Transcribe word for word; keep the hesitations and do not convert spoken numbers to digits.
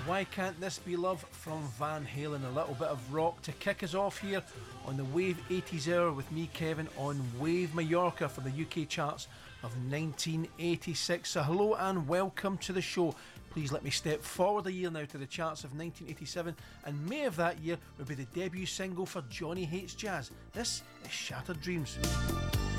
Why Can't This Be Love from Van Halen. A little bit of rock to kick us off here on the Wave eighties hour with me, Kevin, on Wave Mallorca for the U K charts of nineteen eighty-six. So hello and welcome to the show. Please let me step forward a year now to the charts of nineteen eighty-seven, and May of that year would be the debut single for Johnny Hates Jazz. This is Shattered Dreams.